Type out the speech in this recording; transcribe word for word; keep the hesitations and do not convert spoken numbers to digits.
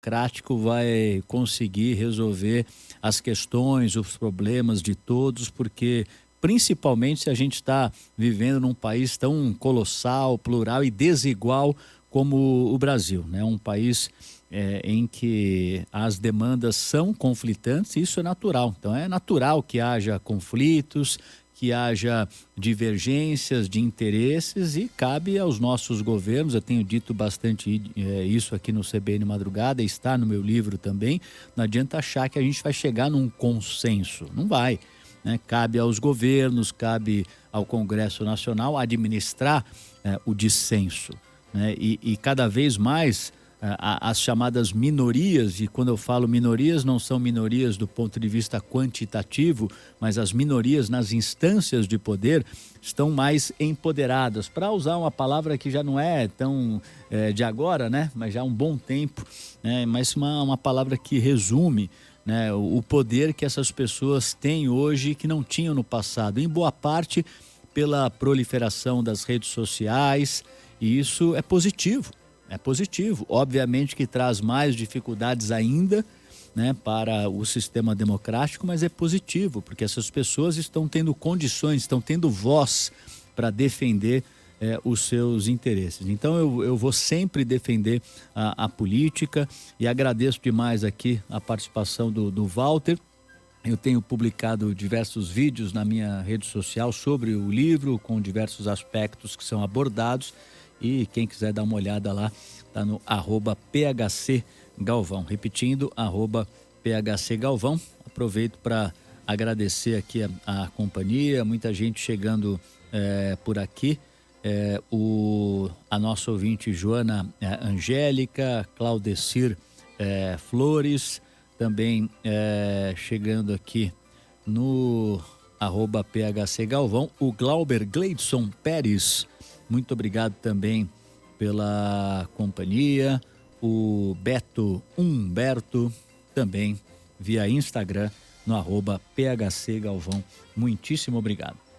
democrático vai conseguir resolver as questões, os problemas de todos, porque principalmente se a gente está vivendo num país tão colossal, plural e desigual como o Brasil, né? Um país é, em que as demandas são conflitantes, e isso é natural. Então é natural que haja conflitos, que haja divergências de interesses, e cabe aos nossos governos, eu tenho dito bastante é, isso aqui no C B N Madrugada, está no meu livro também, não adianta achar que a gente vai chegar num consenso, não vai, né? Cabe aos governos, cabe ao Congresso Nacional administrar é, o dissenso, né? E, e cada vez mais as chamadas minorias, e quando eu falo minorias, não são minorias do ponto de vista quantitativo, mas as minorias nas instâncias de poder estão mais empoderadas, para usar uma palavra que já não é tão é, de agora, né? Mas já há um bom tempo, né? Mas uma, uma palavra que resume, né, o, o poder que essas pessoas têm hoje que não tinham no passado, em boa parte pela proliferação das redes sociais, e isso é positivo. É positivo, obviamente que traz mais dificuldades ainda, né, para o sistema democrático, mas é positivo, porque essas pessoas estão tendo condições, estão tendo voz para defender é, os seus interesses. Então eu, eu vou sempre defender a, a política, e agradeço demais aqui a participação do, do Walter. Eu tenho publicado diversos vídeos na minha rede social sobre o livro, com diversos aspectos que são abordados. E quem quiser dar uma olhada lá, tá no arroba P H C Galvão. Repetindo, arroba P H C Galvão. Aproveito para agradecer aqui a, a companhia, muita gente chegando é, por aqui. É, o, a nossa ouvinte Joana é, Angélica, Claudecir é, Flores, também é, chegando aqui no arroba P H C Galvão. O Glauber Gleidson Pérez, muito obrigado também pela companhia. O Beto Humberto, também via Instagram, no arroba P H C Galvão. Muitíssimo obrigado.